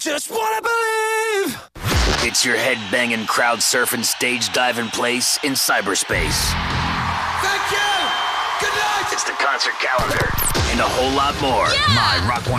just wanna believe. It's your head-banging, crowd-surfing, stage-diving place in cyberspace. Thank you! Good night! It's the concert calendar and a whole lot more. Yeah! My Rock